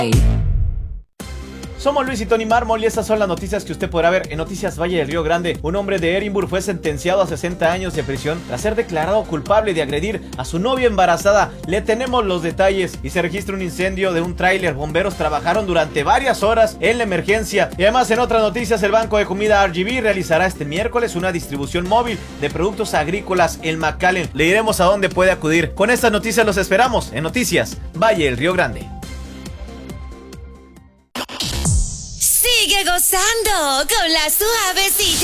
Somos Luis y Tony Mármol y estas son las noticias que usted podrá ver en Noticias Valle del Río Grande. Un hombre de Edimburgo fue sentenciado a 60 años de prisión tras ser declarado culpable de agredir a su novia embarazada. Le tenemos los detalles. Y se registra un incendio de un tráiler. Bomberos trabajaron durante varias horas en la emergencia. Y además, en otras noticias, el Banco de Comida RGB realizará este miércoles una distribución móvil de productos agrícolas en McAllen. Le diremos a dónde puede acudir. Con estas noticias los esperamos en Noticias Valle del Río Grande. Sigue gozando con la suavecita.